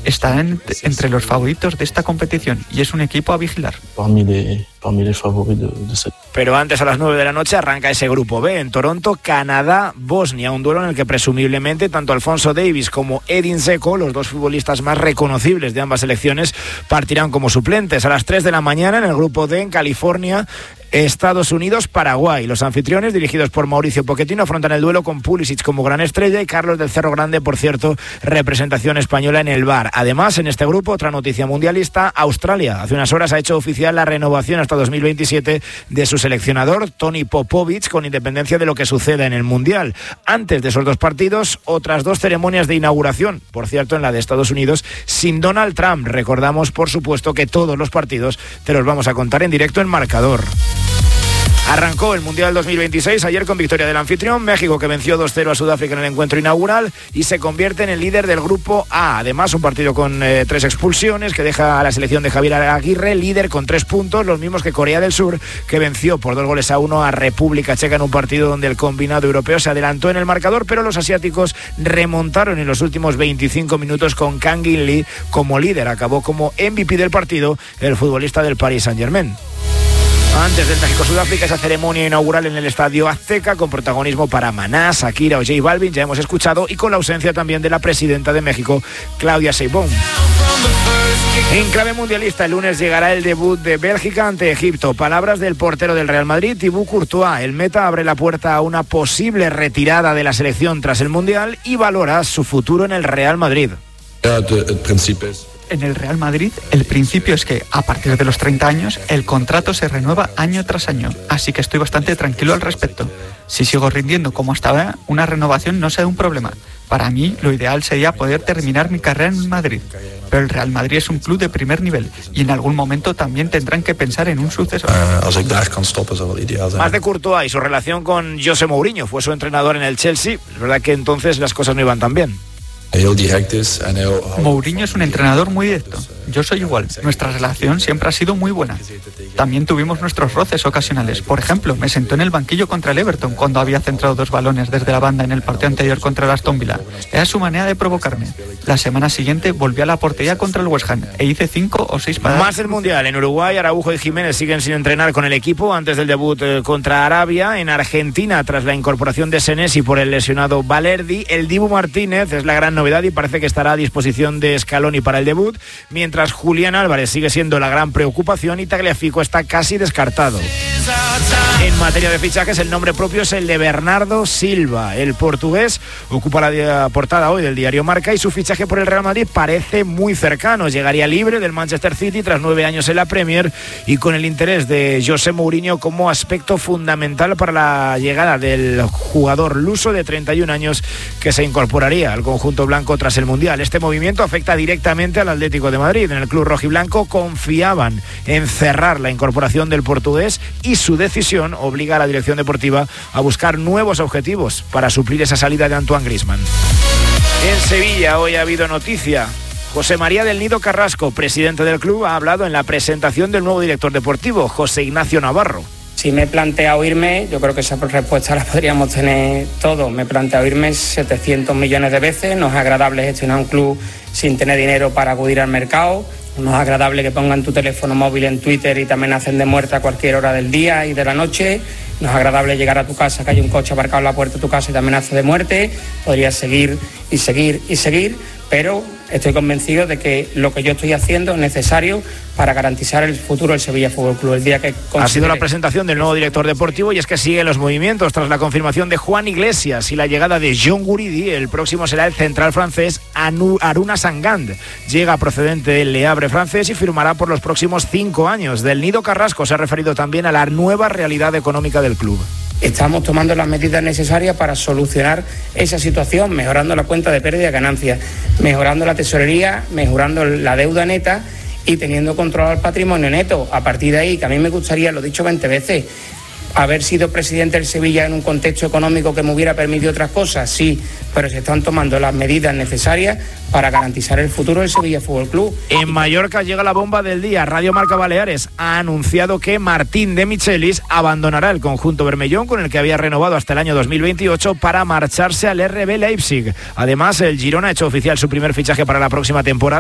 está entre los favoritos de esta competición y es un equipo a vigilar. Pero antes, a las 9 de la noche, arranca ese grupo B en Toronto, Canadá, Bosnia, un duelo en el que presumiblemente tanto Alphonso Davies como Edin Dzeko, los dos futbolistas más reconocibles de ambas selecciones, partirán como suplentes. A las 3 de la mañana en el grupo D en California, Estados Unidos, Paraguay. Los anfitriones, dirigidos por Mauricio Pochettino, afrontan el duelo con Pulisic como gran estrella y Carlos del Cerro Grande, por cierto, representación española en el VAR. Además, en este grupo, otra noticia mundialista: Australia hace unas horas ha hecho oficial la renovación hasta 2027 de su seleccionador, Tony Popovic, con independencia de lo que suceda en el Mundial. Antes de esos dos partidos, otras dos ceremonias de inauguración, por cierto, en la de Estados Unidos, sin Donald Trump. Recordamos, por supuesto, que todos los partidos te los vamos a contar en directo en Marcador. Arrancó el Mundial 2026 ayer con victoria del anfitrión, México, que venció 2-0 a Sudáfrica en el encuentro inaugural y se convierte en el líder del grupo A. Además, un partido con 3 expulsiones que deja a la selección de Javier Aguirre líder con 3 puntos, los mismos que Corea del Sur, que venció por 2-1 a República Checa en un partido donde el combinado europeo se adelantó en el marcador, pero los asiáticos remontaron en los últimos 25 minutos con Kang In Lee como líder. Acabó como MVP del partido el futbolista del Paris Saint-Germain. Antes del México-Sudáfrica, esa ceremonia inaugural en el Estadio Azteca, con protagonismo para Maná, Shakira o J Balvin, ya hemos escuchado, y con la ausencia también de la presidenta de México, Claudia Sheinbaum. En clave mundialista, el lunes llegará el debut de Bélgica ante Egipto. Palabras del portero del Real Madrid, Thibaut Courtois. El meta abre la puerta a una posible retirada de la selección tras el Mundial y valora su futuro en el Real Madrid. En el Real Madrid, el principio es que a partir de los 30 años el contrato se renueva año tras año, así que estoy bastante tranquilo al respecto. Si sigo rindiendo como hasta ahora, una renovación no será un problema. Para mí, lo ideal sería poder terminar mi carrera en Madrid. Pero el Real Madrid es un club de primer nivel y en algún momento también tendrán que pensar en un sucesor. Más de Courtois y su relación con José Mourinho, fue su entrenador en el Chelsea. Es verdad que entonces las cosas no iban tan bien. Mourinho es un entrenador muy directo. Yo soy igual. Nuestra relación siempre ha sido muy buena. También tuvimos nuestros roces ocasionales. Por ejemplo, me sentó en el banquillo contra el Everton cuando había centrado 2 balones desde la banda en el partido anterior contra el Aston Villa. Era su manera de provocarme. La semana siguiente volví a la portería contra el West Ham e hice 5 o 6 paradas. Más el Mundial. En Uruguay, Araujo y Jiménez siguen sin entrenar con el equipo antes del debut contra Arabia. En Argentina, tras la incorporación de Senesi por el lesionado Valerdi, el Dibu Martínez es la gran novedad y parece que estará a disposición de Scaloni para el debut, mientras Julián Álvarez sigue siendo la gran preocupación y Tagliafico está casi descartado. En materia de fichajes, el nombre propio es el de Bernardo Silva. El portugués ocupa la portada hoy del diario Marca y su fichaje por el Real Madrid parece muy cercano. Llegaría libre del Manchester City tras 9 años en la Premier y con el interés de José Mourinho como aspecto fundamental para la llegada del jugador luso de 31 años que se incorporaría al conjunto blanco tras el Mundial. Este movimiento afecta directamente al Atlético de Madrid. En el club rojiblanco confiaban en cerrar la incorporación del portugués y su decisión obliga a la dirección deportiva a buscar nuevos objetivos para suplir esa salida de Antoine Griezmann. En Sevilla hoy ha habido noticia. José María del Nido Carrasco, presidente del club, ha hablado en la presentación del nuevo director deportivo, José Ignacio Navarro. Si me he planteado irme, yo creo que esa respuesta la podríamos tener todos. Me he planteado irme 700 millones de veces. No es agradable gestionar un club sin tener dinero para acudir al mercado. No es agradable que pongan tu teléfono móvil en Twitter y te amenacen de muerte a cualquier hora del día y de la noche. No es agradable llegar a tu casa, que hay un coche aparcado en la puerta de tu casa y te amenace de muerte. Podrías seguir y seguir y seguir, pero estoy convencido de que lo que yo estoy haciendo es necesario para garantizar el futuro del Sevilla Fútbol Club. El día que ha sido la presentación del nuevo director deportivo y es que siguen los movimientos tras la confirmación de Juan Iglesias y la llegada de John Guridi. El próximo será el central francés Aruna Sangand. Llega procedente del Le Havre francés y firmará por los próximos 5 años. Del Nido Carrasco se ha referido también a la nueva realidad económica del club. Estamos tomando las medidas necesarias para solucionar esa situación, mejorando la cuenta de pérdida y ganancias, mejorando la tesorería, mejorando la deuda neta y teniendo controlado el patrimonio neto. A partir de ahí, que a mí me gustaría, lo he dicho 20 veces, haber sido presidente del Sevilla en un contexto económico que me hubiera permitido otras cosas, sí, pero se están tomando las medidas necesarias para garantizar el futuro del Sevilla Fútbol Club. En Mallorca llega la bomba del día. Radio Marca Baleares ha anunciado que Martín de Michelis abandonará el conjunto bermellón con el que había renovado hasta el año 2028 para marcharse al RB Leipzig. Además, el Girona ha hecho oficial su primer fichaje para la próxima temporada.